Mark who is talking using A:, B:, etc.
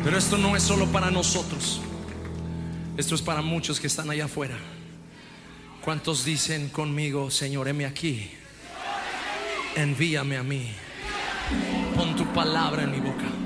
A: Pero esto no es solo para nosotros, esto es para muchos que están allá afuera. ¿Cuántos dicen conmigo: Señor, heme aquí, envíame a mí, pon tu palabra en mi boca?